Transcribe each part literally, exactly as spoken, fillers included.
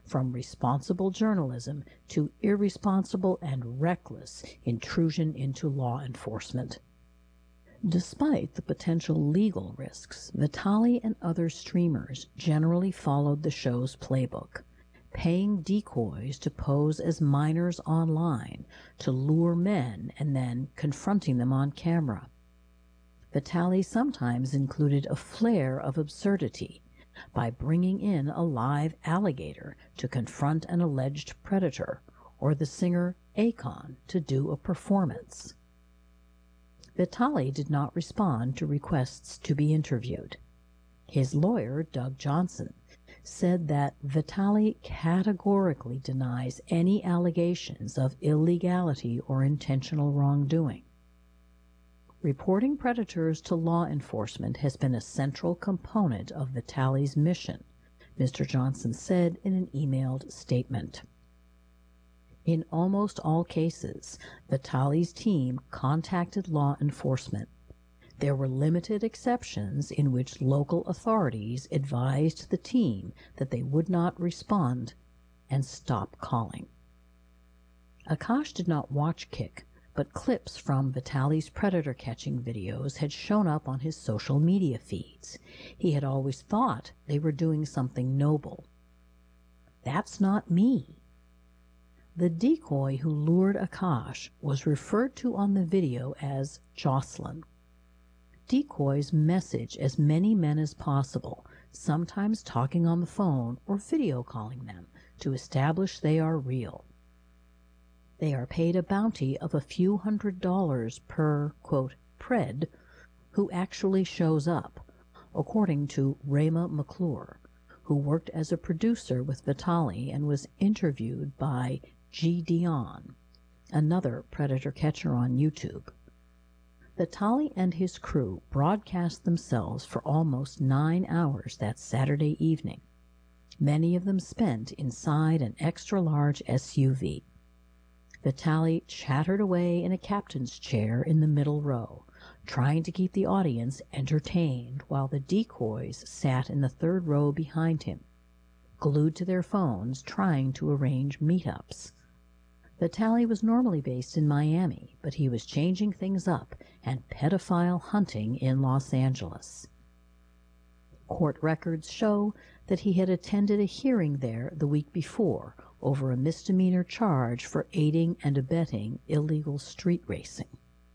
from responsible journalism to irresponsible and reckless intrusion into law enforcement. Despite the potential legal risks, Vitaly and other streamers generally followed the show's playbook, paying decoys to pose as minors online to lure men and then confronting them on camera. Vitaly sometimes included a flair of absurdity by bringing in a live alligator to confront an alleged predator, or the singer Akon to do a performance. Vitaly did not respond to requests to be interviewed. His lawyer, Doug Johnson, said that Vitaly categorically denies any allegations of illegality or intentional wrongdoing. Reporting predators to law enforcement has been a central component of Vitaly's mission, Mister Johnson said in an emailed statement. In almost all cases, Vitaly's team contacted law enforcement. There were limited exceptions in which local authorities advised the team that they would not respond and stop calling. Akash did not watch Kick, but clips from Vitaly's predator-catching videos had shown up on his social media feeds. He had always thought they were doing something noble. That's not me. The decoy who lured Akash was referred to on the video as Jocelyn. Decoys message as many men as possible, sometimes talking on the phone or video calling them to establish they are real. They are paid a bounty of a few hundred dollars per, quote, pred, who actually shows up, according to Rayma McClure, who worked as a producer with Vitaly and was interviewed by G. Dion, another predator catcher on YouTube. Vitaly and his crew broadcast themselves for almost nine hours that Saturday evening, many of them spent inside an extra-large S U V. Vitaly chattered away in a captain's chair in the middle row, trying to keep the audience entertained while the decoys sat in the third row behind him, glued to their phones trying to arrange meetups. Vitaly was normally based in Miami, but he was changing things up and pedophile hunting in Los Angeles. Court records show that he had attended a hearing there the week before over a misdemeanor charge for aiding and abetting illegal street racing.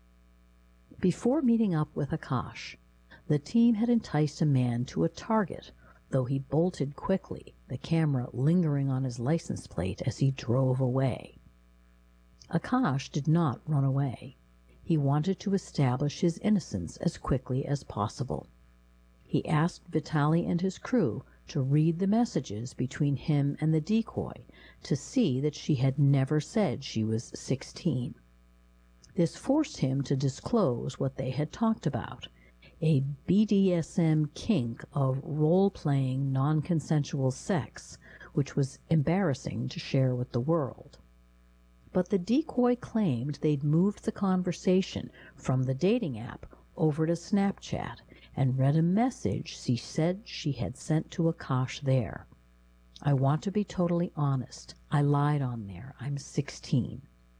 Before meeting up with Akash, the team had enticed a man to a Target, though he bolted quickly, the camera lingering on his license plate as he drove away. Akash did not run away. He wanted to establish his innocence as quickly as possible. He asked Vitaly and his crew to read the messages between him and the decoy to see that she had never said she was sixteen. This forced him to disclose what they had talked about, a B D S M kink of role-playing non-consensual sex, which was embarrassing to share with the world. But the decoy claimed they'd moved the conversation from the dating app over to Snapchat and read a message she said she had sent to Akash there. I want to be totally honest. I lied on there. I'm sixteen.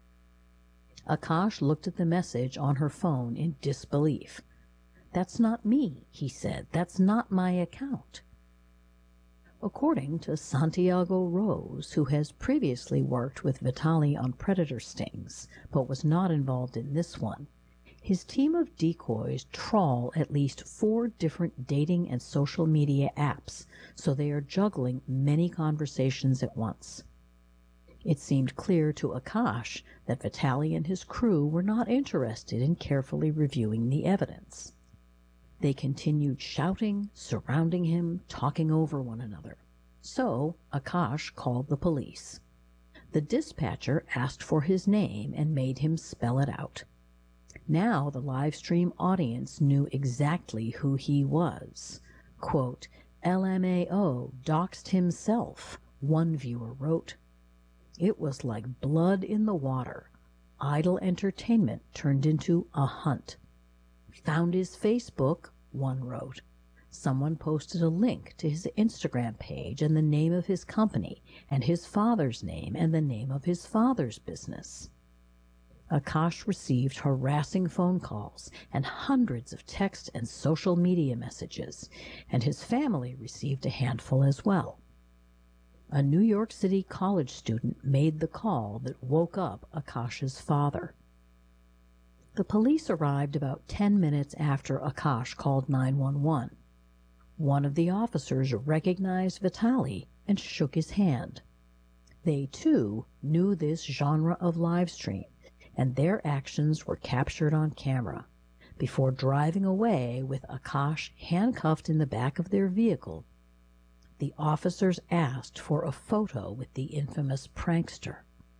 Akash looked at the message on her phone in disbelief. That's not me, he said. That's not my account. According to Santiago Rose, who has previously worked with Vitaly on predator stings, but was not involved in this one, his team of decoys trawl at least four different dating and social media apps, so they are juggling many conversations at once. It seemed clear to Akash that Vitaly and his crew were not interested in carefully reviewing the evidence. They continued shouting, surrounding him, talking over one another. So Akash called the police. The dispatcher asked for his name and made him spell it out. Now the live stream audience knew exactly who he was. Quote, L M A O doxed himself, one viewer wrote. It was like blood in the water. Idle entertainment turned into a hunt. Found his Facebook, one wrote. someone posted a link to his Instagram page and the name of his company, and his father's name and the name of his father's business. Akash received harassing phone calls and hundreds of text and social media messages, and his family received a handful as well. A New York City college student made the call that woke up Akash's father. The police arrived about ten minutes after Akash called nine one one. One of the officers recognized Vitali and shook his hand. They, too, knew this genre of live stream, and their actions were captured on camera. Before driving away with Akash handcuffed in the back of their vehicle, the officers asked for a photo with the infamous prankster.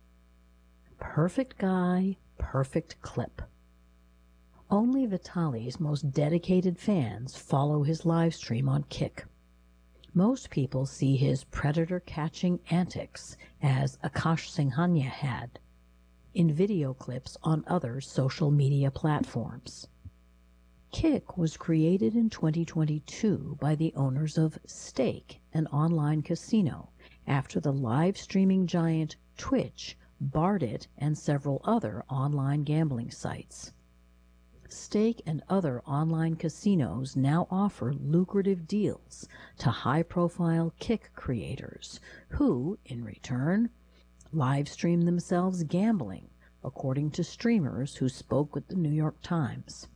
Perfect guy, perfect clip. Only Vitali's most dedicated fans follow his live stream on Kick. Most people see his predator-catching antics, as Akash Singhania had, in video clips on other social media platforms. Kick was created in twenty twenty-two by the owners of Stake, an online casino, after the live streaming giant Twitch barred it and several other online gambling sites. Stake and other online casinos now offer lucrative deals to high-profile Kick creators who, in return, live stream themselves gambling, according to streamers who spoke with the New York Times.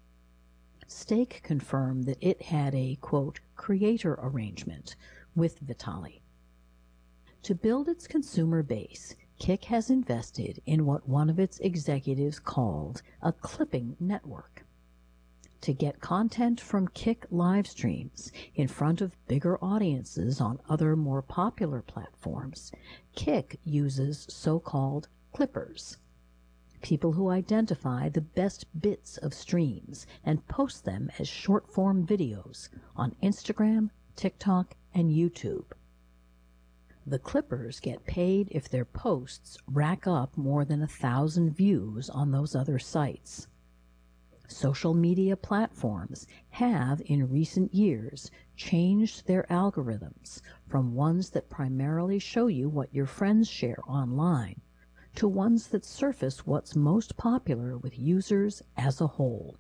Stake confirmed that it had a, quote, creator arrangement with Vitali. To build its consumer base, Kick has invested in what one of its executives called a clipping network. To get content from Kick live streams in front of bigger audiences on other more popular platforms, Kick uses so-called clippers, people who identify the best bits of streams and post them as short-form videos on Instagram, TikTok, and YouTube. The clippers get paid if their posts rack up more than a thousand views on those other sites. Social media platforms have, in recent years, changed their algorithms from ones that primarily show you what your friends share online to ones that surface what's most popular with users as a whole.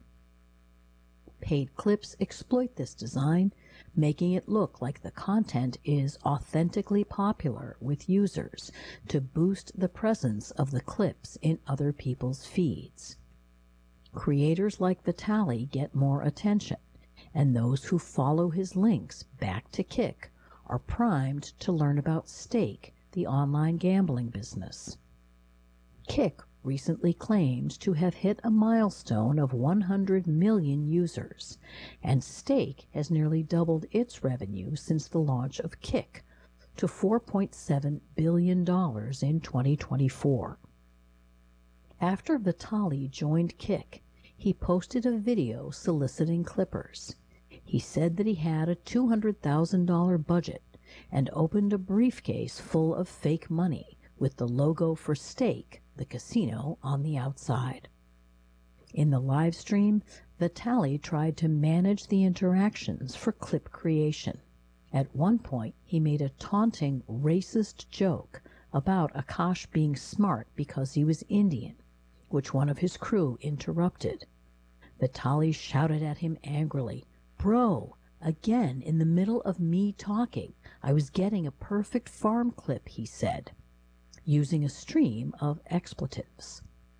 Paid clips exploit this design, making it look like the content is authentically popular with users to boost the presence of the clips in other people's feeds. Creators like Vitali get more attention, and those who follow his links back to Kick are primed to learn about Stake, the online gambling business. Kick recently claimed to have hit a milestone of one hundred million users, and Stake has nearly doubled its revenue since the launch of Kick to four point seven billion dollars in twenty twenty-four. After Vitali joined Kick, he posted a video soliciting clippers. He said that he had a two hundred thousand dollars budget and opened a briefcase full of fake money with the logo for Stake, the casino, on the outside. In the live stream, Vitali tried to manage the interactions for clip creation. At one point, he made a taunting, racist joke about Akash being smart because he was Indian, which one of his crew interrupted. Vitali shouted at him angrily, "Bro, again, in the middle of me talking, I was getting a perfect farm clip," he said, using a stream of expletives.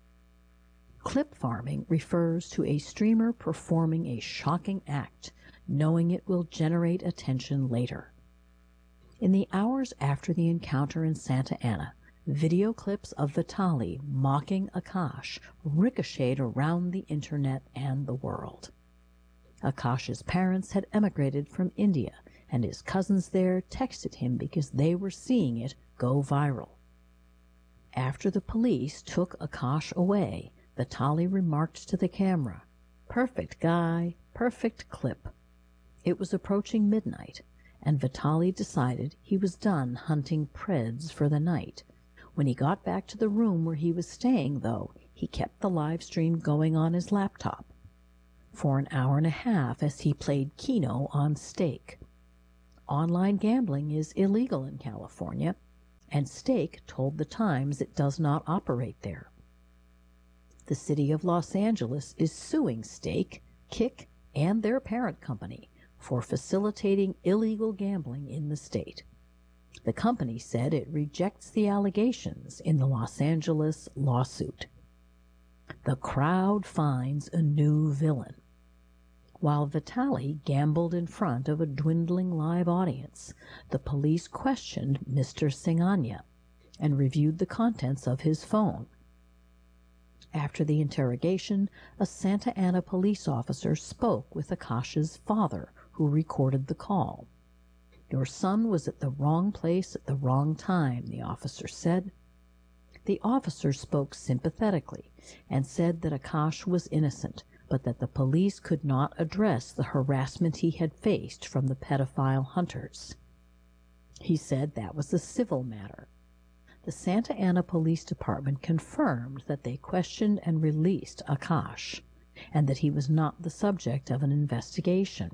Clip farming refers to a streamer performing a shocking act, knowing it will generate attention later. In the hours after the encounter in Santa Ana, video clips of Vitali mocking Akash ricocheted around the internet and the world. Akash's parents had emigrated from India, and his cousins there texted him because they were seeing it go viral. After the police took Akash away, Vitali remarked to the camera, "Perfect guy, perfect clip." It was approaching midnight, and Vitali decided he was done hunting preds for the night. When he got back to the room where he was staying, though, he kept the live stream going on his laptop. for an hour and a half as he played Keno on stake. Online gambling is illegal in California, and Stake told the Times it does not operate there. The city of Los Angeles is suing Stake, Kik, and their parent company for facilitating illegal gambling in the state. The company said it rejects the allegations in the Los Angeles lawsuit. The crowd finds a new villain. While Vitali gambled in front of a dwindling live audience, the police questioned Mister Singanya and reviewed the contents of his phone. After the interrogation, a Santa Ana police officer spoke with Akash's father, who recorded the call. "Your son was at the wrong place at the wrong time," the officer said. The officer spoke sympathetically and said that Akash was innocent, but that the police could not address the harassment he had faced from the pedophile hunters. He said that was a civil matter. The Santa Ana Police Department confirmed that they questioned and released Akash, and that he was not the subject of an investigation.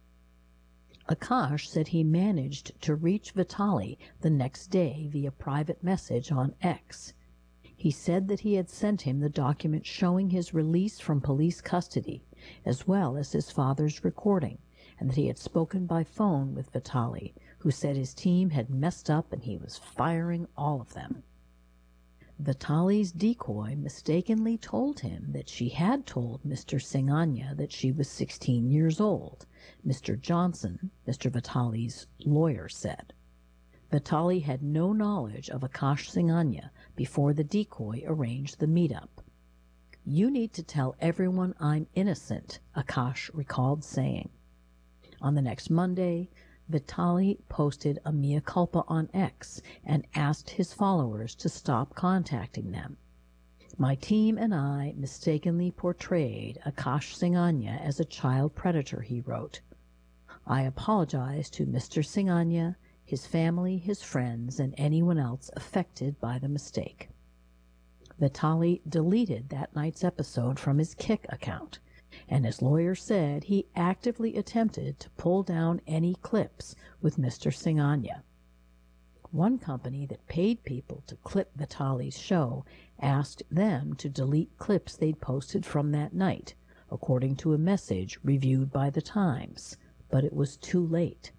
Akash said he managed to reach Vitali the next day via private message on X. He said that he had sent him the document showing his release from police custody, as well as his father's recording, and that he had spoken by phone with Vitali, who said his team had messed up and he was firing all of them. Vitali's decoy mistakenly told him that she had told Mister Singanya that she was sixteen years old, Mister Johnson, Mister Vitali's lawyer, said. Vitali had no knowledge of Akash Singanya before the decoy arranged the meetup. "You need to tell everyone I'm innocent," Akash recalled saying. On the next Monday, Vitali posted a mea culpa on X and asked his followers to stop contacting them. "My team and I mistakenly portrayed Akash Singanya as a child predator," he wrote. "I apologize to Mister Singanya, his family, his friends, and anyone else affected by the mistake." Vitali deleted that night's episode from his Kik account, and his lawyer said he actively attempted to pull down any clips with Mister Singanya. One company that paid people to clip Vitali's show asked them to delete clips they'd posted from that night, according to a message reviewed by the Times, but it was too late.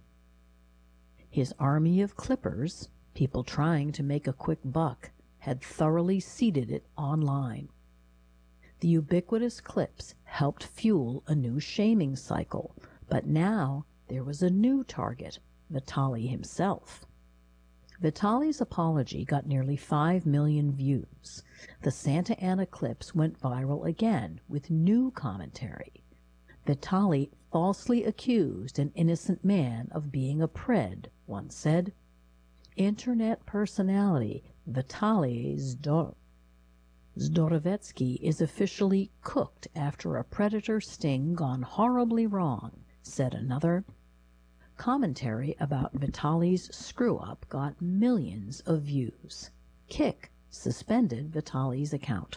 His army of clippers, people trying to make a quick buck, had thoroughly seeded it online. The ubiquitous clips helped fuel a new shaming cycle, but now there was a new target, Vitali himself. Vitali's apology got nearly five million views. The Santa Ana clips went viral again with new commentary. Vitali falsely accused an innocent man of being a pred, one said. Internet personality Vitali Zdor Zdorovetsky is officially cooked after a predator sting gone horribly wrong, said another. Commentary about Vitali's screw-up got millions of views. Kik suspended Vitali's account.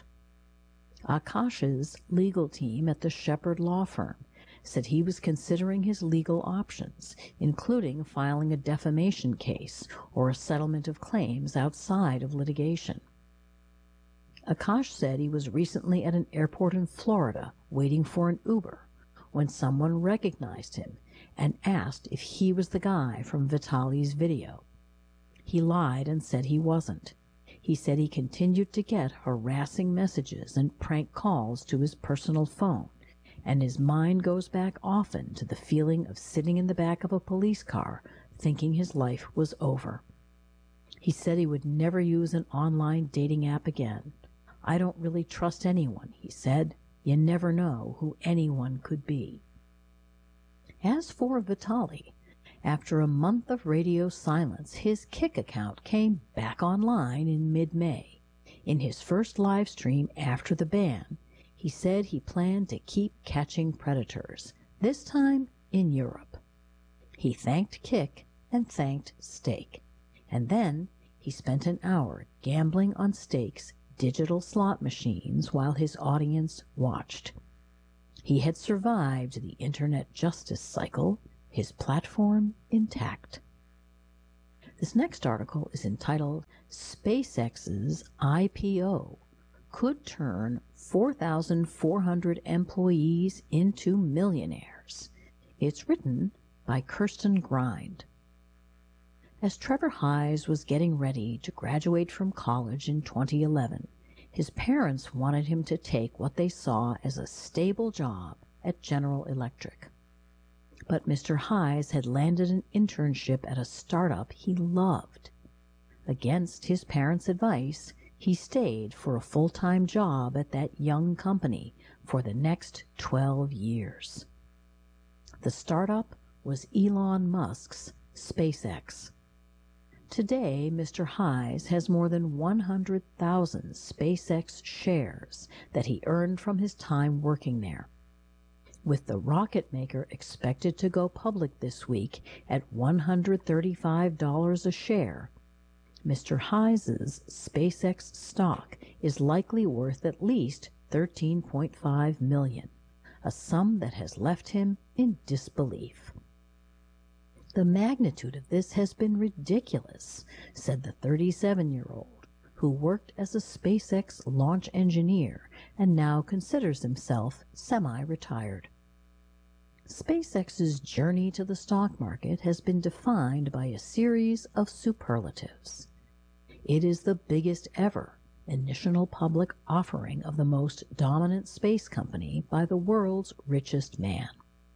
Akash's legal team at the Shepard law firm said he was considering his legal options, including filing a defamation case or a settlement of claims outside of litigation. Akash said he was recently at an airport in Florida waiting for an Uber when someone recognized him and asked if he was the guy from Vitali's video. He lied and said he wasn't. He said he continued to get harassing messages and prank calls to his personal phone, and his mind goes back often to the feeling of sitting in the back of a police car thinking his life was over. He said he would never use an online dating app again. I don't really trust anyone, he said. You never know who anyone could be. As for Vitali, after a month of radio silence, his Kik account came back online in mid-May. In his first live stream after the ban, he said he planned to keep catching predators, this time in Europe. He thanked Kik and thanked Stake, and then he spent an hour gambling on Stake's digital slot machines while his audience watched. He had survived the Internet justice cycle, his platform intact. This next article is entitled SpaceX's I P O Could Turn four thousand four hundred Employees into Millionaires. It's written by Kirsten Grind. As Trevor Hayes was getting ready to graduate from college in twenty eleven, his parents wanted him to take what they saw as a stable job at General Electric. But Mister Hayes had landed an internship at a startup he loved. Against his parents' advice, he stayed for a full-time job at that young company for the next twelve years. The startup was Elon Musk's SpaceX. Today, Mister Hayes has more than one hundred thousand SpaceX shares that he earned from his time working there. With the rocket maker expected to go public this week at one hundred thirty-five dollars a share, Mister Hayes's SpaceX stock is likely worth at least thirteen point five million dollars, a sum that has left him in disbelief. The magnitude of this has been ridiculous, said the thirty-seven-year-old, who worked as a SpaceX launch engineer and now considers himself semi-retired. SpaceX's journey to the stock market has been defined by a series of superlatives. It is the biggest ever initial public offering of the most dominant space company by the world's richest man.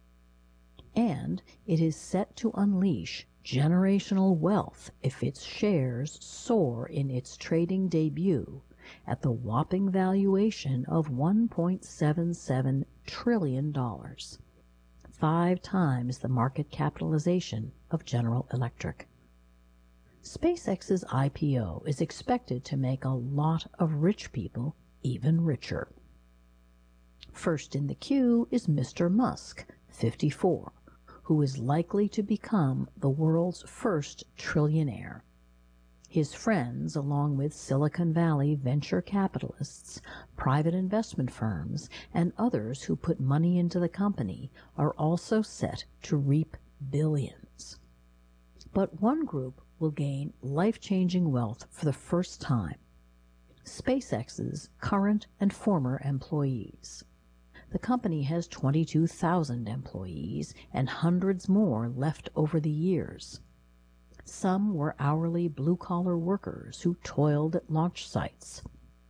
And it is set to unleash generational wealth if its shares soar in its trading debut at the whopping valuation of one point seven seven trillion dollars, five times the market capitalization of General Electric. SpaceX's I P O is expected to make a lot of rich people even richer. First in the queue is Mister Musk, fifty-four, who is likely to become the world's first trillionaire. His friends, along with Silicon Valley venture capitalists, private investment firms, and others who put money into the company, are also set to reap billions. But one group will gain life-changing wealth for the first time: SpaceX's current and former employees. The company has twenty-two thousand employees and hundreds more left over the years. Some were hourly blue-collar workers who toiled at launch sites.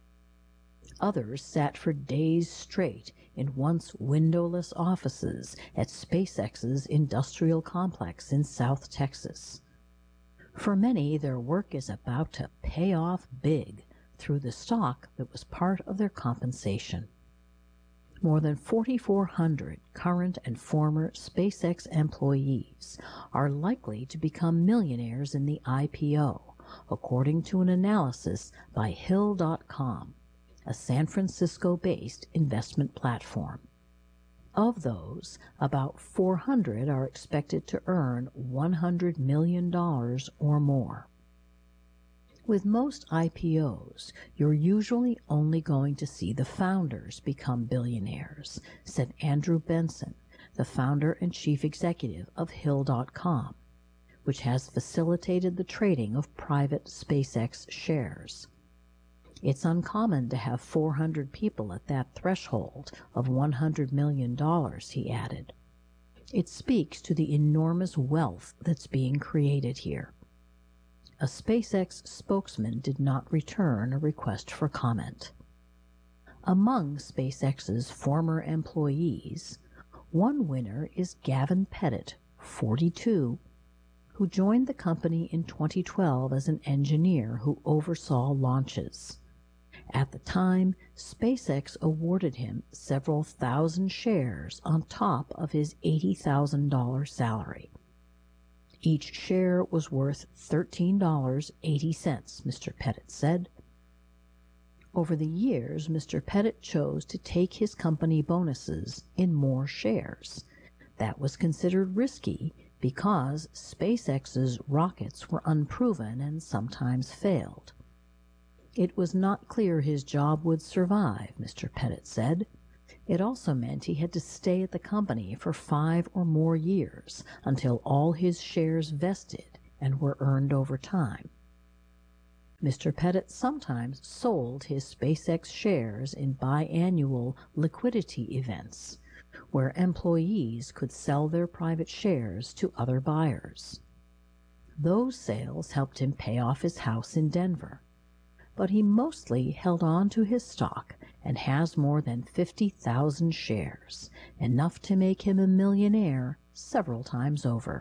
Others sat for days straight in once windowless offices at SpaceX's industrial complex in South Texas. For many, their work is about to pay off big through the stock that was part of their compensation. More than forty-four hundred current and former SpaceX employees are likely to become millionaires in the I P O, according to an analysis by Hill dot com, a San Francisco-based investment platform. Of those, about four hundred are expected to earn one hundred million dollars or more. With most I P Os, you're usually only going to see the founders become billionaires, said Andrew Benson, the founder and chief executive of Hill dot com, which has facilitated the trading of private SpaceX shares. It's uncommon to have four hundred people at that threshold of one hundred million dollars, he added. It speaks to the enormous wealth that's being created here. A SpaceX spokesman did not return a request for comment. Among SpaceX's former employees, one winner is Gavin Pettit, forty-two, who joined the company in twenty twelve as an engineer who oversaw launches. At the time, SpaceX awarded him several thousand shares on top of his eighty thousand dollars salary. Each share was worth thirteen dollars and eighty cents, Mister Pettit said. Over the years, Mister Pettit chose to take his company bonuses in more shares. That was considered risky because SpaceX's rockets were unproven and sometimes failed. It was not clear his job would survive, Mister Pettit said. It also meant he had to stay at the company for five or more years until all his shares vested and were earned over time. Mister Pettit sometimes sold his SpaceX shares in biannual liquidity events, where employees could sell their private shares to other buyers. Those sales helped him pay off his house in Denver, but he mostly held on to his stock and has more than fifty thousand shares, enough to make him a millionaire several times over.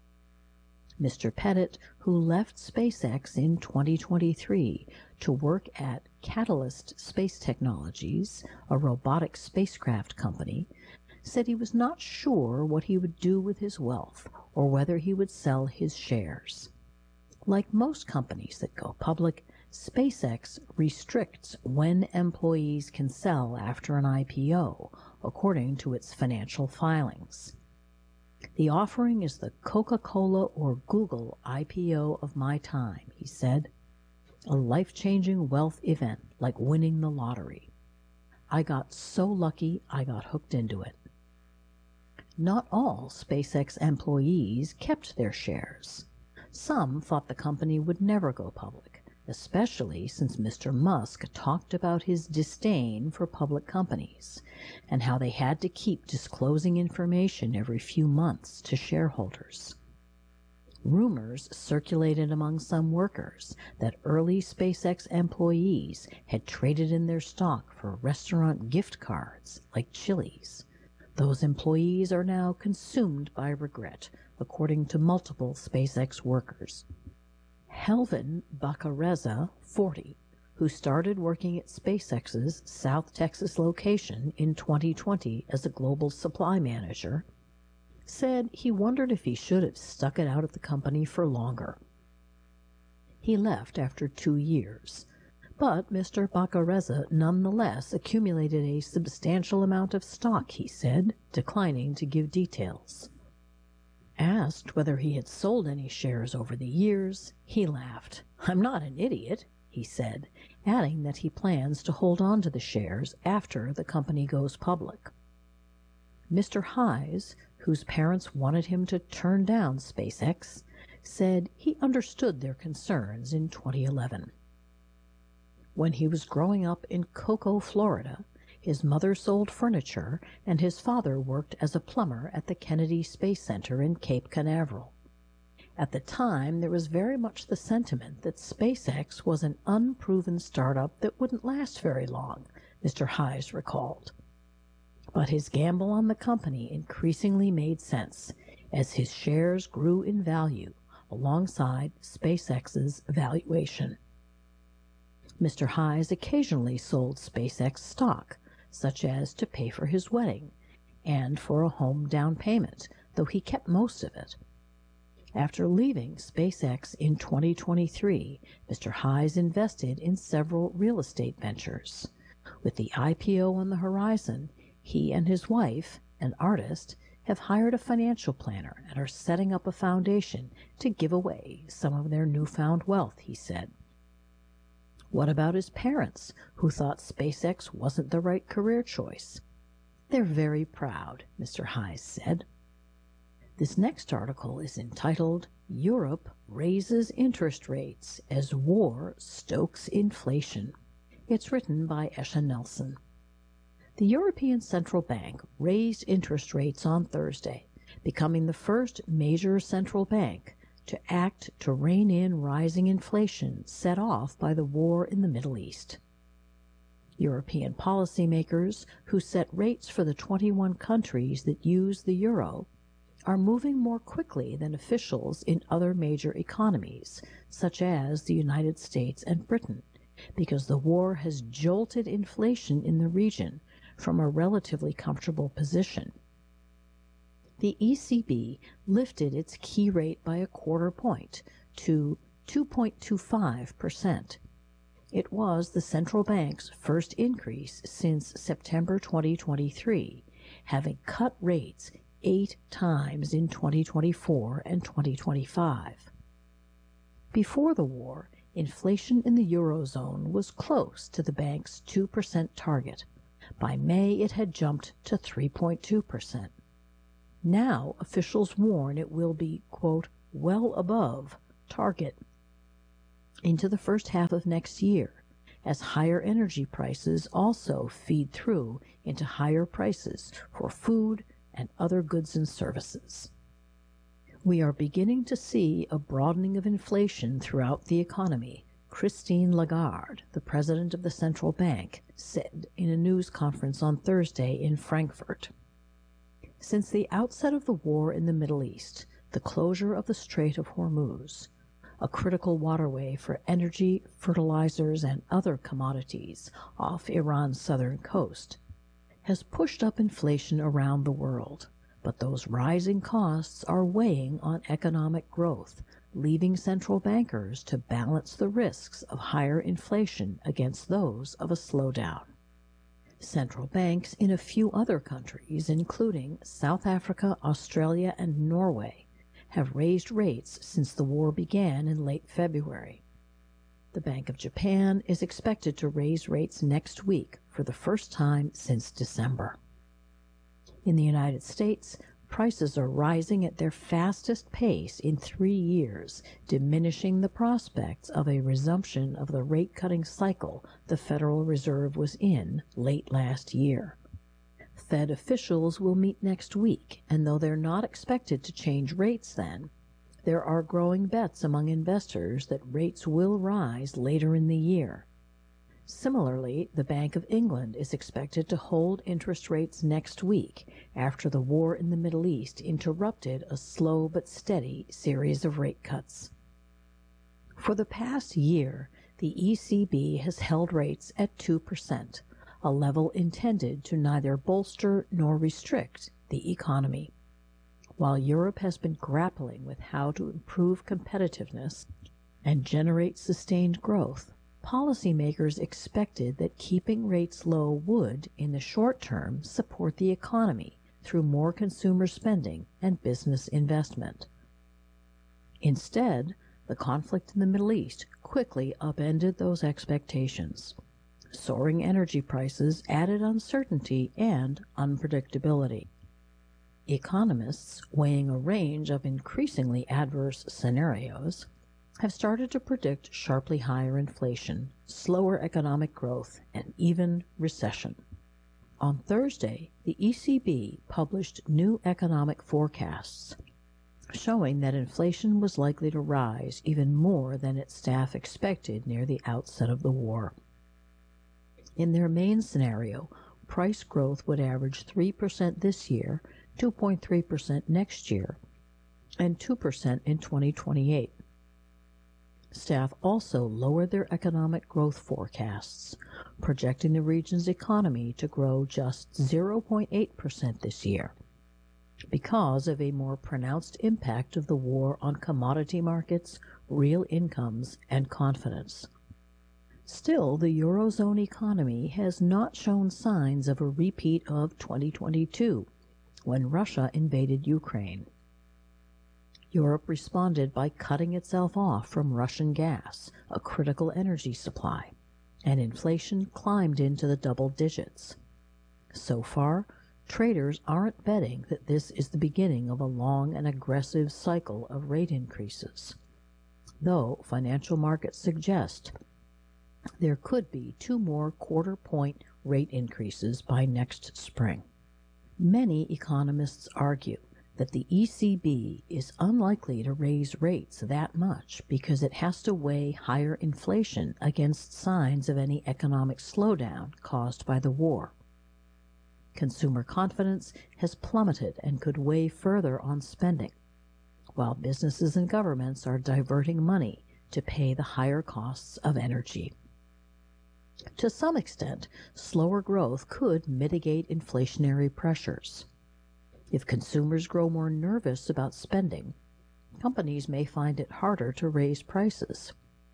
Mister Pettit, who left SpaceX in twenty twenty-three to work at Catalyst Space Technologies, a robotic spacecraft company, said he was not sure what he would do with his wealth or whether he would sell his shares. Like most companies that go public, SpaceX restricts when employees can sell after an I P O, according to its financial filings. The offering is the Coca-Cola or Google I P O of my time, he said. A life-changing wealth event like winning the lottery. I got so lucky I got hooked into it. Not all SpaceX employees kept their shares. Some thought the company would never go public, especially since Mister Musk talked about his disdain for public companies and how they had to keep disclosing information every few months to shareholders. Rumors circulated among some workers that early SpaceX employees had traded in their stock for restaurant gift cards like Chili's. Those employees are now consumed by regret, according to multiple SpaceX workers. Helvin Bacareza, forty, who started working at SpaceX's South Texas location in twenty twenty as a global supply manager, said he wondered if he should have stuck it out at the company for longer. He left after two years, but Mister Bacareza nonetheless accumulated a substantial amount of stock, he said, declining to give details. Asked whether he had sold any shares over the years, he laughed. "I'm not an idiot," he said, adding that he plans to hold on to the shares after the company goes public. Mister Hayes, whose parents wanted him to turn down SpaceX, said he understood their concerns in twenty eleven. When he was growing up in Cocoa, Florida, his mother sold furniture and his father worked as a plumber at the Kennedy Space Center in Cape Canaveral. At the time, there was very much the sentiment that SpaceX was an unproven startup that wouldn't last very long, Mister Hayes recalled. But his gamble on the company increasingly made sense as his shares grew in value alongside SpaceX's valuation. Mister Hayes occasionally sold SpaceX stock, such as to pay for his wedding and for a home down payment, though he kept most of it. After leaving SpaceX in twenty twenty-three, Mister Hayes invested in several real estate ventures. With the I P O on the horizon, he and his wife, an artist, have hired a financial planner and are setting up a foundation to give away some of their newfound wealth, he said. What about his parents, who thought SpaceX wasn't the right career choice? They're very proud, Mister Hayes said. This next article is entitled, Europe Raises Interest Rates as War Stokes Inflation. It's written by Esha Nelson. The European Central Bank raised interest rates on Thursday, becoming the first major central bank to act to rein in rising inflation set off by the war in the Middle East. European policymakers, who set rates for the twenty-one countries that use the euro, are moving more quickly than officials in other major economies, such as the United States and Britain, because the war has jolted inflation in the region from a relatively comfortable position. The E C B lifted its key rate by a quarter point to two point two five percent. It was the central bank's first increase since September twenty twenty-three, having cut rates eight times in twenty twenty-four and twenty twenty-five. Before the war, inflation in the Eurozone was close to the bank's two percent target, By May, it had jumped to three point two percent. Now, officials warn it will be, quote, well above target into the first half of next year, as higher energy prices also feed through into higher prices for food and other goods and services. We are beginning to see a broadening of inflation throughout the economy, Christine Lagarde, the president of the central bank, said in a news conference on Thursday in Frankfurt. Since the outset of the war in the Middle East, the closure of the Strait of Hormuz, a critical waterway for energy, fertilizers, and other commodities off Iran's southern coast, has pushed up inflation around the world. But those rising costs are weighing on economic growth, leaving central bankers to balance the risks of higher inflation against those of a slowdown. Central banks in a few other countries, including South Africa, Australia, and Norway, have raised rates since the war began in late February. The Bank of Japan is expected to raise rates next week for the first time since December. In the United States, prices are rising at their fastest pace in three years, diminishing the prospects of a resumption of the rate-cutting cycle the Federal Reserve was in late last year. Fed officials will meet next week, and though they're not expected to change rates then, there are growing bets among investors that rates will rise later in the year. Similarly, the Bank of England is expected to hold interest rates next week after the war in the Middle East interrupted a slow but steady series of rate cuts. For the past year, the E C B has held rates at two percent, a level intended to neither bolster nor restrict the economy. While Europe has been grappling with how to improve competitiveness and generate sustained growth, policymakers expected that keeping rates low would, in the short term, support the economy through more consumer spending and business investment. Instead, the conflict in the Middle East quickly upended those expectations. Soaring energy prices added uncertainty and unpredictability. Economists, weighing a range of increasingly adverse scenarios, have started to predict sharply higher inflation, slower economic growth, and even recession. On Thursday, the E C B published new economic forecasts, showing that inflation was likely to rise even more than its staff expected near the outset of the war. In their main scenario, price growth would average three percent this year, two point three percent next year, and two percent in twenty twenty-eight. Staff also lowered their economic growth forecasts, projecting the region's economy to grow just zero point eight percent this year, because of a more pronounced impact of the war on commodity markets, real incomes, and confidence. Still, the Eurozone economy has not shown signs of a repeat of twenty twenty-two, when Russia invaded Ukraine. Europe responded by cutting itself off from Russian gas, a critical energy supply, and inflation climbed into the double digits. So far, traders aren't betting that this is the beginning of a long and aggressive cycle of rate increases, though financial markets suggest there could be two more quarter-point rate increases by next spring. Many economists argue that the E C B is unlikely to raise rates that much because it has to weigh higher inflation against signs of any economic slowdown caused by the war. Consumer confidence has plummeted and could weigh further on spending, while businesses and governments are diverting money to pay the higher costs of energy. To some extent, slower growth could mitigate inflationary pressures. If consumers grow more nervous about spending, companies may find it harder to raise prices.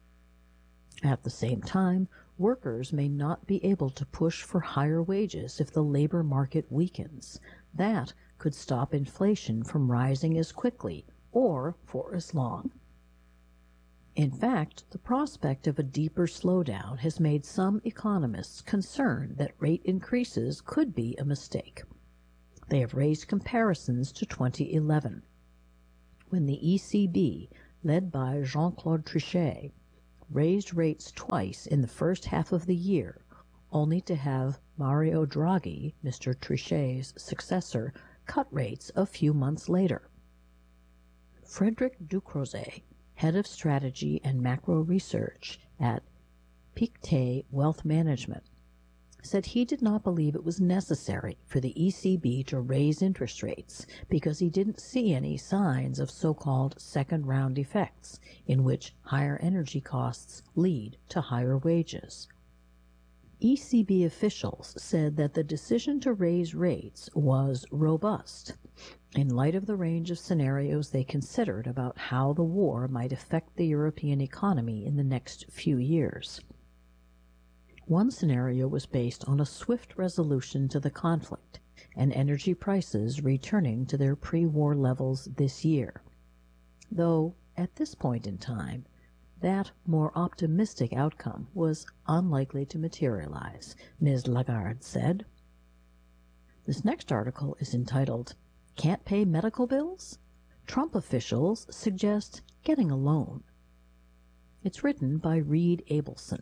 At the same time, workers may not be able to push for higher wages if the labor market weakens. That could stop inflation from rising as quickly or for as long. In fact, the prospect of a deeper slowdown has made some economists concerned that rate increases could be a mistake. They have raised comparisons to twenty eleven, when the E C B, led by Jean-Claude Trichet, raised rates twice in the first half of the year, only to have Mario Draghi, Mister Trichet's successor, cut rates a few months later. Frederic Ducrozet, head of strategy and macro research at Pictet Wealth Management, said he did not believe it was necessary for the E C B to raise interest rates because he didn't see any signs of so-called second-round effects in which higher energy costs lead to higher wages. E C B officials said that the decision to raise rates was robust in light of the range of scenarios they considered about how the war might affect the European economy in the next few years. One scenario was based on a swift resolution to the conflict and energy prices returning to their pre-war levels this year, though at this point in time, that more optimistic outcome was unlikely to materialize, Miz Lagarde said. This next article is entitled, "Can't Pay Medical Bills? Trump Officials Suggest Getting a Loan." It's written by Reed Abelson.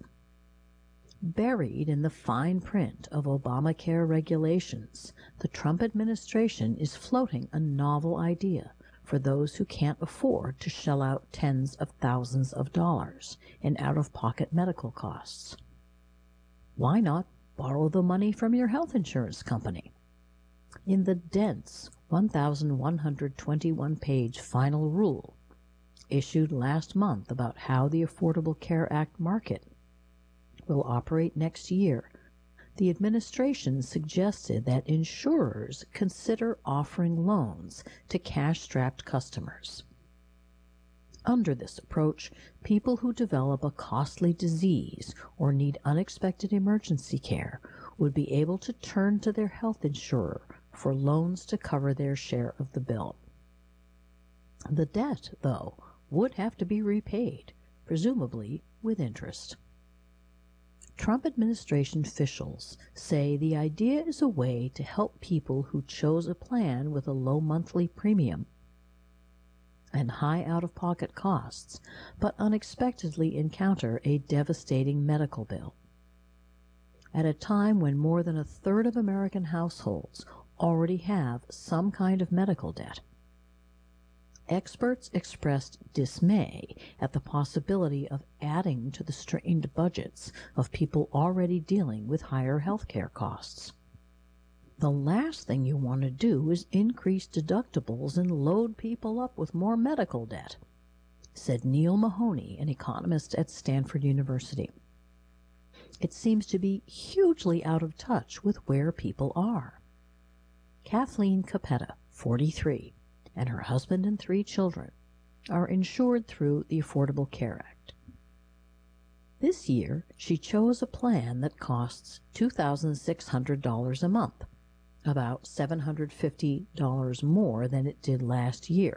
Buried in the fine print of Obamacare regulations, the Trump administration is floating a novel idea for those who can't afford to shell out tens of thousands of dollars in out-of-pocket medical costs. Why not borrow the money from your health insurance company? In the dense one thousand one hundred twenty-one page final rule issued last month about how the Affordable Care Act market will operate next year, the administration suggested that insurers consider offering loans to cash-strapped customers. Under this approach, people who develop a costly disease or need unexpected emergency care would be able to turn to their health insurer for loans to cover their share of the bill. The debt, though, would have to be repaid, presumably with interest. Trump administration officials say the idea is a way to help people who chose a plan with a low monthly premium and high out-of-pocket costs, but unexpectedly encounter a devastating medical bill. At a time when more than a third of American households already have some kind of medical debt, experts expressed dismay at the possibility of adding to the strained budgets of people already dealing with higher health care costs. The last thing you want to do is increase deductibles and load people up with more medical debt, said Neil Mahoney, an economist at Stanford University. It seems to be hugely out of touch with where people are. Kathleen Capetta, forty-three, and her husband and three children are insured through the Affordable Care Act. This year, she chose a plan that costs two thousand six hundred dollars a month, about seven hundred fifty dollars more than it did last year.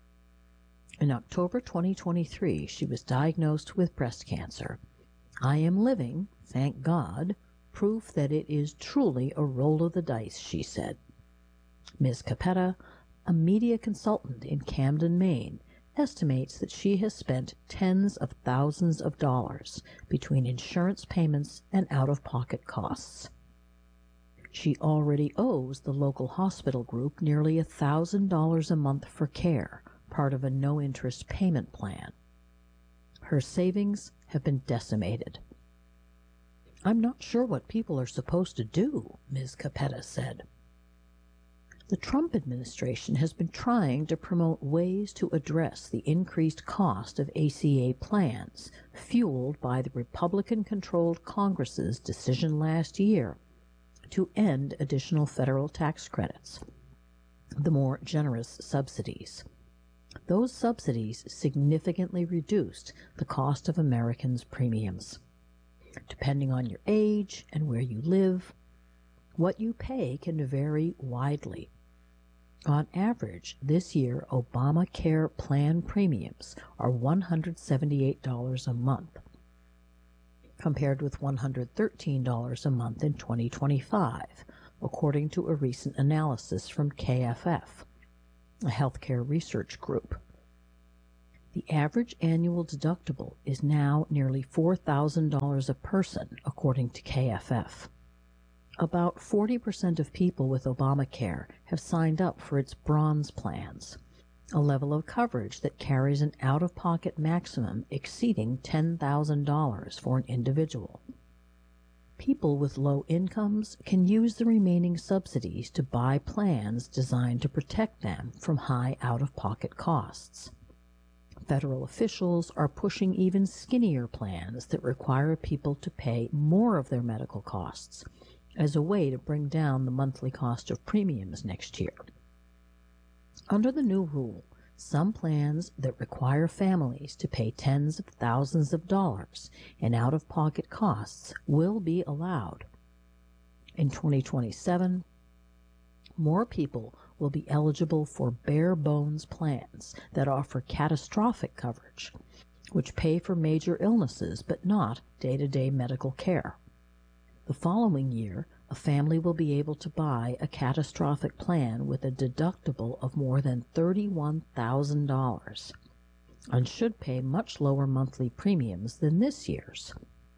In October twenty twenty-three, she was diagnosed with breast cancer. I am living, thank God, proof that it is truly a roll of the dice, she said. Miz Capetta, a media consultant in Camden, Maine, estimates that she has spent tens of thousands of dollars between insurance payments and out-of-pocket costs. She already owes the local hospital group nearly one thousand dollars a month for care, part of a no-interest payment plan. Her savings have been decimated. I'm not sure what people are supposed to do, Miz Capetta said. The Trump administration has been trying to promote ways to address the increased cost of A C A plans, fueled by the Republican-controlled Congress's decision last year to end additional federal tax credits, the more generous subsidies. Those subsidies significantly reduced the cost of Americans' premiums. Depending on your age and where you live, what you pay can vary widely. On average, this year, Obamacare plan premiums are one hundred seventy-eight dollars a month, compared with one hundred thirteen dollars a month in twenty twenty-five, according to a recent analysis from K F F, a healthcare research group. The average annual deductible is now nearly four thousand dollars a person, according to K F F. About forty percent of people with Obamacare have signed up for its bronze plans, a level of coverage that carries an out-of-pocket maximum exceeding ten thousand dollars for an individual. People with low incomes can use the remaining subsidies to buy plans designed to protect them from high out-of-pocket costs. Federal officials are pushing even skinnier plans that require people to pay more of their medical costs as a way to bring down the monthly cost of premiums next year. Under the new rule, some plans that require families to pay tens of thousands of dollars in out-of-pocket costs will be allowed. In twenty twenty-seven, more people will be eligible for bare-bones plans that offer catastrophic coverage, which pay for major illnesses but not day-to-day medical care. The following year, a family will be able to buy a catastrophic plan with a deductible of more than thirty-one thousand dollars and should pay much lower monthly premiums than this year's.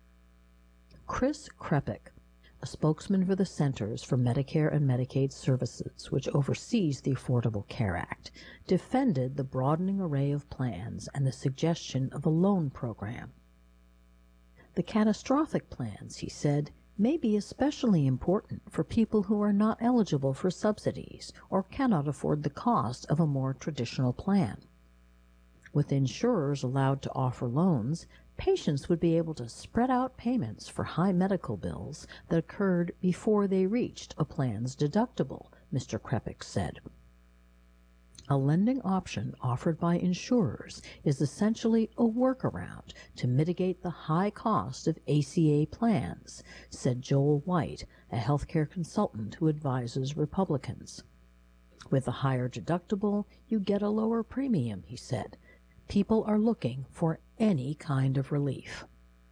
Chris Krepik, a spokesman for the Centers for Medicare and Medicaid Services, which oversees the Affordable Care Act, defended the broadening array of plans and the suggestion of a loan program. The catastrophic plans, he said, may be especially important for people who are not eligible for subsidies or cannot afford the cost of a more traditional plan. With insurers allowed to offer loans, patients would be able to spread out payments for high medical bills that occurred before they reached a plan's deductible, Mister Krepik said. A lending option offered by insurers is essentially a workaround to mitigate the high cost of A C A plans, said Joel White, a healthcare consultant who advises Republicans. With a higher deductible, you get a lower premium, he said. People are looking for any kind of relief.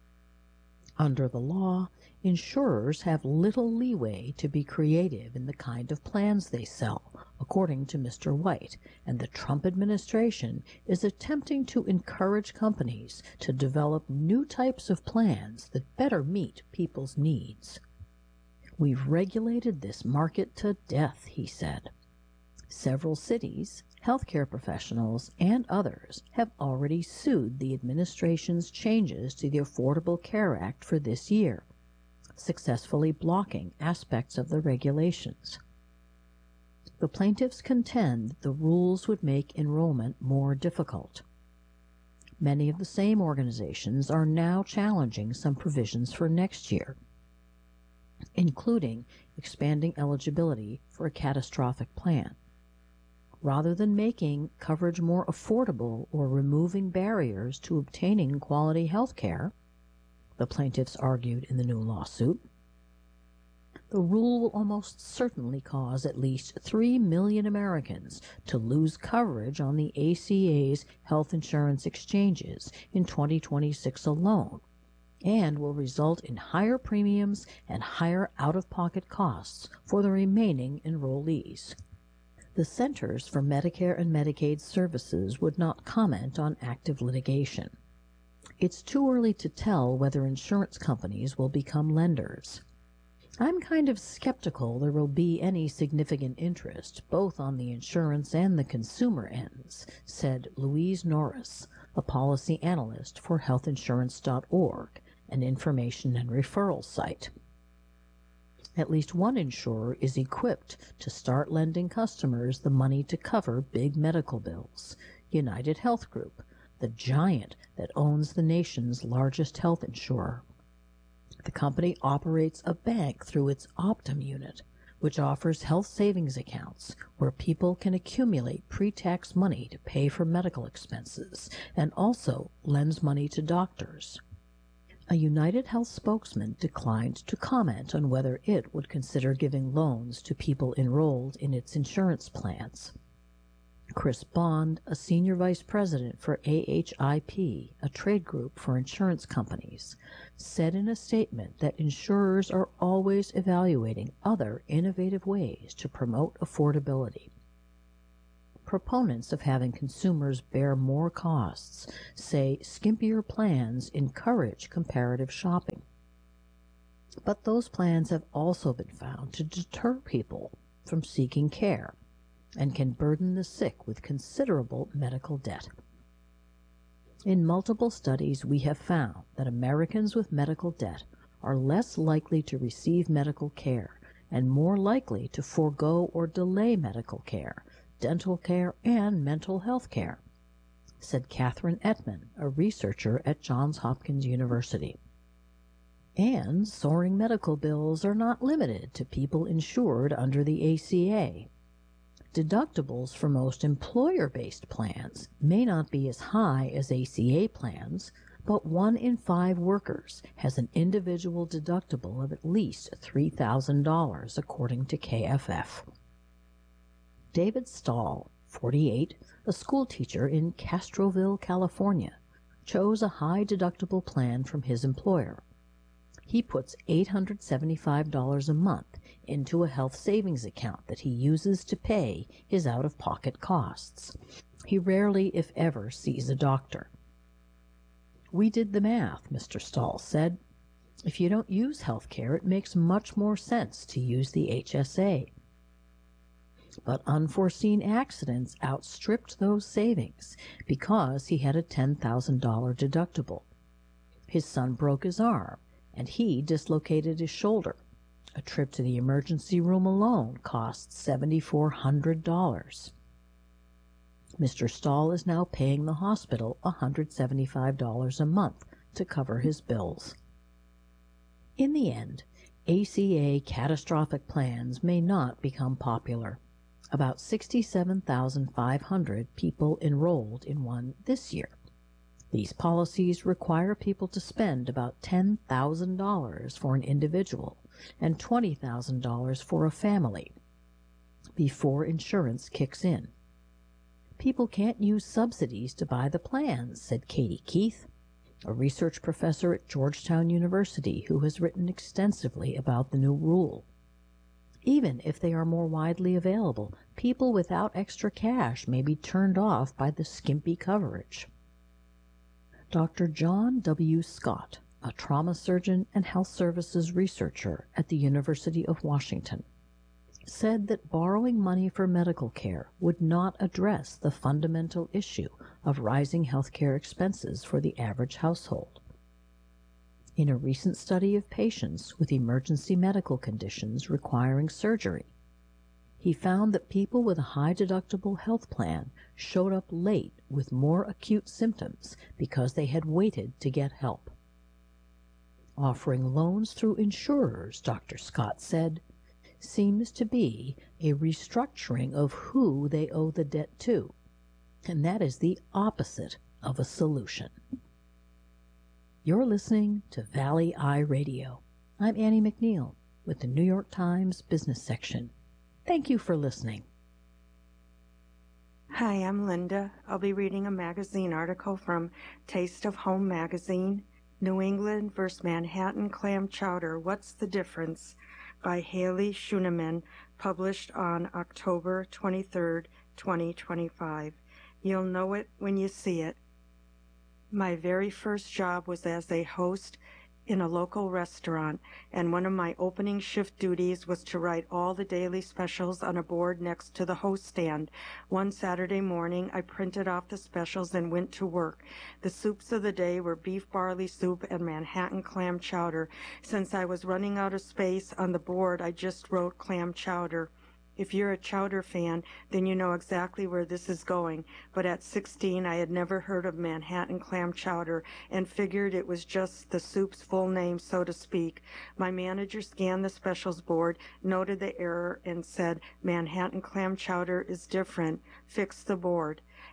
Under the law, insurers have little leeway to be creative in the kind of plans they sell, according to Mister White, and the Trump administration is attempting to encourage companies to develop new types of plans that better meet people's needs. We've regulated this market to death, he said. Several cities, healthcare professionals, and others have already sued the administration's changes to the Affordable Care Act for this year, successfully blocking aspects of the regulations. The plaintiffs contend the rules would make enrollment more difficult. Many of the same organizations are now challenging some provisions for next year, including expanding eligibility for a catastrophic plan. Rather than making coverage more affordable or removing barriers to obtaining quality health care, the plaintiffs argued in the new lawsuit, the rule will almost certainly cause at least three million Americans to lose coverage on the A C A's health insurance exchanges in twenty twenty-six alone, and will result in higher premiums and higher out-of-pocket costs for the remaining enrollees. The Centers for Medicare and Medicaid Services would not comment on active litigation. It's too early to tell whether insurance companies will become lenders. I'm kind of skeptical there will be any significant interest, both on the insurance and the consumer ends, said Louise Norris, a policy analyst for health insurance dot org, an information and referral site. At least one insurer is equipped to start lending customers the money to cover big medical bills, United Health Group, the giant that owns the nation's largest health insurer. The company operates a bank through its Optum unit, which offers health savings accounts where people can accumulate pre-tax money to pay for medical expenses and also lends money to doctors. A United Health spokesman declined to comment on whether it would consider giving loans to people enrolled in its insurance plans. Chris Bond, a senior vice president for A H I P, a trade group for insurance companies, said in a statement that insurers are always evaluating other innovative ways to promote affordability. Proponents of having consumers bear more costs say skimpier plans encourage comparative shopping. But those plans have also been found to deter people from seeking care and can burden the sick with considerable medical debt. In multiple studies, we have found that Americans with medical debt are less likely to receive medical care and more likely to forego or delay medical care, dental care, and mental health care, said Catherine Ettman, a researcher at Johns Hopkins University. And soaring medical bills are not limited to people insured under the A C A. Deductibles for most employer-based plans may not be as high as A C A plans, but one in five workers has an individual deductible of at least three thousand dollars, according to K F F. David Stahl, forty-eight, a school teacher in Castroville, California, chose a high-deductible plan from his employer. He puts eight hundred seventy-five dollars a month into a health savings account that he uses to pay his out-of-pocket costs. He rarely, if ever, sees a doctor. We did the math, Mister Stahl said. If you don't use health care, it makes much more sense to use the H S A. But unforeseen accidents outstripped those savings because he had a ten thousand dollars deductible. His son broke his arm, and he dislocated his shoulder. A trip to the emergency room alone cost seven thousand four hundred dollars. Mister Stahl is now paying the hospital one hundred seventy-five dollars a month to cover his bills. In the end, A C A catastrophic plans may not become popular. About sixty-seven thousand five hundred people enrolled in one this year. These policies require people to spend about ten thousand dollars for an individual and twenty thousand dollars for a family before insurance kicks in. People can't use subsidies to buy the plans, said Katie Keith, a research professor at Georgetown University who has written extensively about the new rule. Even if they are more widely available, people without extra cash may be turned off by the skimpy coverage. Doctor John W. Scott, a trauma surgeon and health services researcher at the University of Washington, said that borrowing money for medical care would not address the fundamental issue of rising healthcare expenses for the average household. In a recent study of patients with emergency medical conditions requiring surgery, he found that people with a high-deductible health plan showed up late with more acute symptoms because they had waited to get help. Offering loans through insurers, Doctor Scott said, seems to be a restructuring of who they owe the debt to, and that is the opposite of a solution. You're listening to Valley Eye Radio. I'm Annie McNeil with the New York Times Business Section. Thank you for listening. Hi, I'm Linda. I'll be reading a magazine article from Taste of Home magazine, New England versus Manhattan Clam Chowder, What's the Difference? By Haley Schuneman, published on October twenty-third, twenty twenty-five. You'll know it when you see it. My very first job was as a host in a local restaurant, and one of my opening shift duties was to write all the daily specials on a board next to the host stand. One Saturday morning, I printed off the specials and went to work. The soups of the day were beef barley soup and Manhattan clam chowder. Since I was running out of space on the board, I just wrote clam chowder. If you're a chowder fan, then you know exactly where this is going. But at sixteen, I had never heard of Manhattan clam chowder and figured it was just the soup's full name, so to speak. My manager scanned the specials board, noted the error, and said, Manhattan clam chowder is different. Fix the board.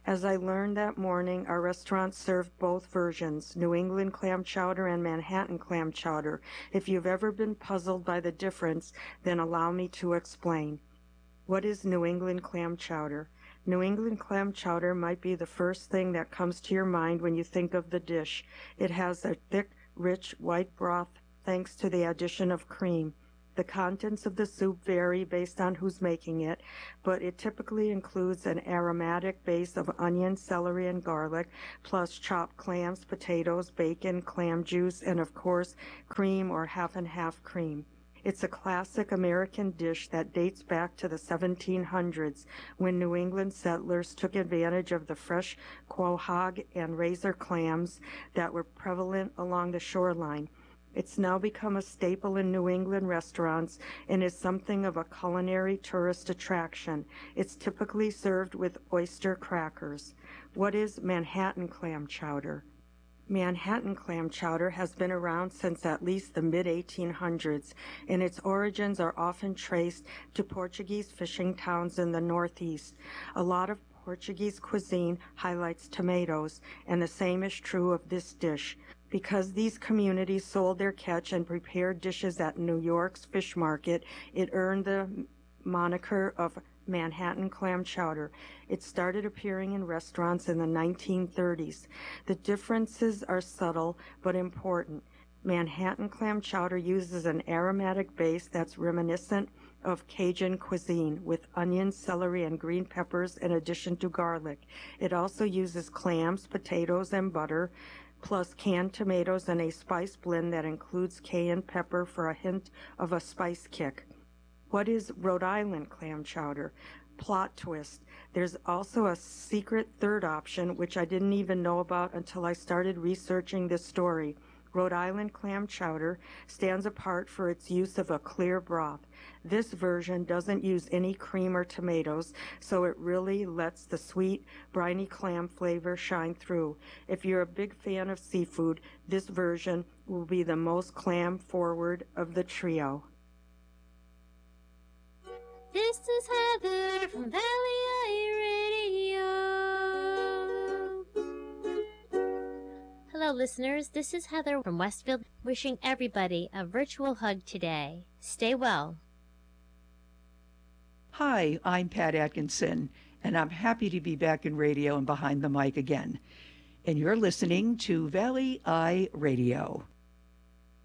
As I learned that morning, our restaurant served both versions, New England clam chowder and Manhattan clam chowder. If you've ever been puzzled by the difference, then allow me to explain. What is New England clam chowder? New England clam chowder might be the first thing that comes to your mind when you think of the dish. It has a thick, rich, white broth thanks to the addition of cream. The contents of the soup vary based on who's making it, but it typically includes an aromatic base of onion, celery, and garlic, plus chopped clams, potatoes, bacon, clam juice, and of course, cream or half and half cream. It's a classic American dish that dates back to the seventeen hundreds, when New England settlers took advantage of the fresh quahog and razor clams that were prevalent along the shoreline. It's now become a staple in New England restaurants and is something of a culinary tourist attraction. It's typically served with oyster crackers. What is Manhattan clam chowder? Manhattan clam chowder has been around since at least the mid eighteen hundreds, and its origins are often traced to Portuguese fishing towns in the Northeast. A lot of Portuguese cuisine highlights tomatoes, and the same is true of this dish. Because these communities sold their catch and prepared dishes at New York's fish market, it earned the moniker of Manhattan clam chowder. It started appearing in restaurants in the nineteen thirties. The differences are subtle but important. Manhattan clam chowder uses an aromatic base that's reminiscent of Cajun cuisine with onions, celery, and green peppers in addition to garlic. It also uses clams, potatoes, and butter, plus canned tomatoes and a spice blend that includes cayenne pepper for a hint of a spice kick. What is Rhode Island clam chowder? Plot twist. There's also a secret third option, which I didn't even know about until I started researching this story. Rhode Island clam chowder stands apart for its use of a clear broth. This version doesn't use any cream or tomatoes, so it really lets the sweet, briny clam flavor shine through. If you're a big fan of seafood, this version will be the most clam-forward of the trio. This is Heather from Valley I Radio. Hello, listeners. This is Heather from Westfield, wishing everybody a virtual hug today. Stay well. Hi, I'm Pat Atkinson, and I'm happy to be back in radio and behind the mic again. And you're listening to Valley I Radio.